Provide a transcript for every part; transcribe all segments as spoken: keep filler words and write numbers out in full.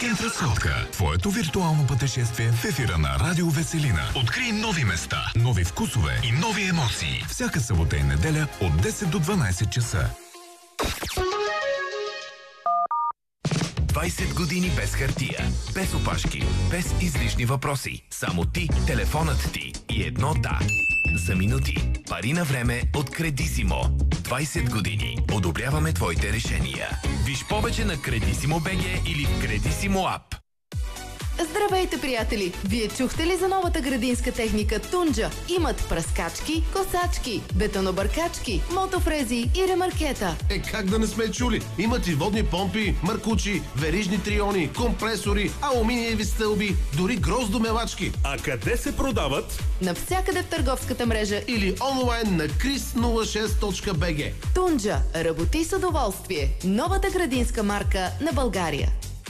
Интрасотка. Твоето виртуално пътешествие в ефира на Радио Веселина. Открий нови места, нови вкусове и нови емоции. Всяка събота и неделя от десет до дванайсет часа. двайсет години без хартия, без опашки, без излишни въпроси. Само ти, телефонът ти и едно да. За минути. Пари на време от Кредисимо. двайсет години. Одобряваме твоите решения. Виж повече на Кредисимо БГ или в Кредисимо ап. Здравейте, приятели! Вие чухте ли за новата градинска техника Тунджа? Имат пръскачки, косачки, бетонобъркачки, мотофрези и ремаркета. Е, как да не сме чули? Имат и водни помпи, мъркучи, верижни триони, компресори, алуминиеви стълби, дори гроздомелачки. А къде се продават? Навсякъде в търговската мрежа Или онлайн на крис нула шест точка би джи. Тунджа. Работи с удоволствие. Новата градинска марка на България.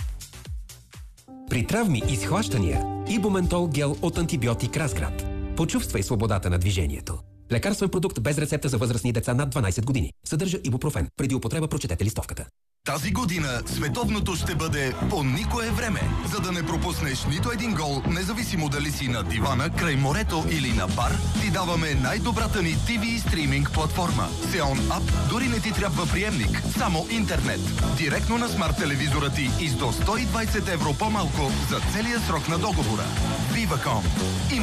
При травми и схващания Ибументол гел от антибиотик Разград. Почувствай свободата на движението. Лекарствен продукт без рецепта за възрастни деца над дванайсет години. Съдържа ибупрофен. Преди употреба прочетете листовката. Тази година световното ще бъде по никое време, за да не пропуснеш нито един гол, независимо дали си на дивана, край морето или на бар, ти даваме най-добрата ни ти ви стриминг платформа. Сеон Ап, дори не ти трябва приемник, само интернет. Директно на смарт телевизора ти и с до сто и двайсет евро по-малко за целия срок на договора. Viva.com.